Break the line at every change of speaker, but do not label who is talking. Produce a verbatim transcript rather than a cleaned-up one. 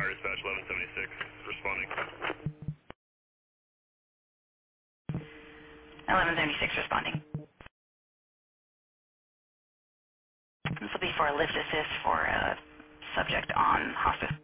Fire dispatch eleven seventy-six, responding.
eleven seventy-six responding. This will be for a lift assist for a subject on hospice.